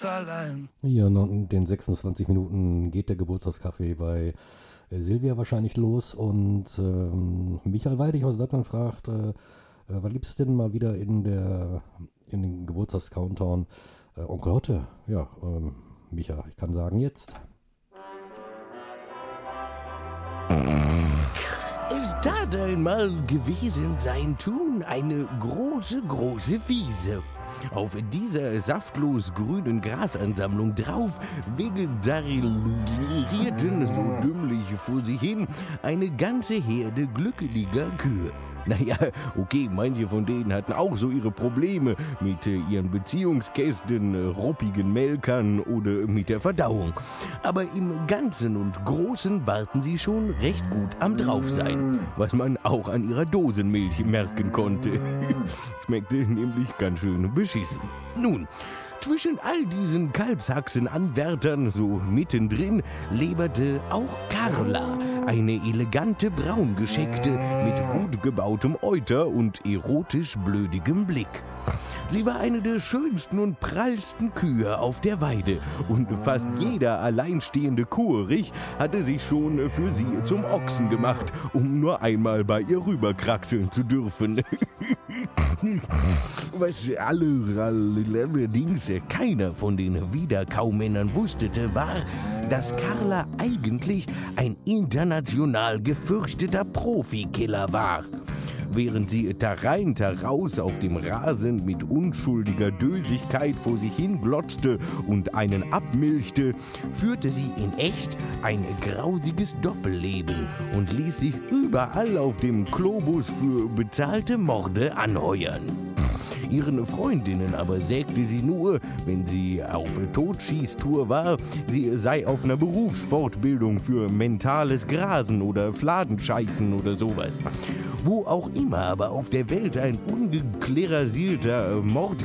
Hier in den 26 Minuten geht der Geburtstagskaffee bei Silvia wahrscheinlich los und Michael Weidig aus Lattern fragt, wann gibt es denn mal wieder in den Geburtstags-Countdown Onkel Hotte? Ja, Micha, ich kann sagen jetzt. Es tat einmal gewesen sein Tun eine große, große Wiese. Auf dieser saftlos grünen Grasansammlung drauf vegetarierten so dümmlich vor sich hin eine ganze Herde glückeliger Kühe. Naja, okay, manche von denen hatten auch so ihre Probleme mit ihren Beziehungskästen, ruppigen Melkern oder mit der Verdauung. Aber im Ganzen und Großen warten sie schon recht gut am Draufsein, was man auch an ihrer Dosenmilch merken konnte. Schmeckte nämlich ganz schön beschissen. Nun, zwischen all diesen Kalbshaxenanwärtern so mittendrin leberte auch Carla, eine elegante Braungescheckte mit gut gebautem Euter und erotisch blödigem Blick. Sie war eine der schönsten und prallsten Kühe auf der Weide und fast jeder alleinstehende Kuhrich hatte sich schon für sie zum Ochsen gemacht, um nur einmal bei ihr rüberkraxeln zu dürfen. Was allerdings keiner von den Wiederkaumännern wusste, war, dass Carla eigentlich ein international gefürchteter Profikiller war. Während sie tarein taraus auf dem Rasen mit unschuldiger Dösigkeit vor sich hin glotzte und einen abmilchte, führte sie in echt ein grausiges Doppelleben und ließ sich überall auf dem Globus für bezahlte Morde anheuern. Ihren Freundinnen aber sägte sie nur, wenn sie auf Totschießtour war, sie sei auf einer Berufsfortbildung für mentales Grasen oder Fladenscheißen oder sowas. Wo auch immer aber auf der Welt ein ungeklärasierter Mord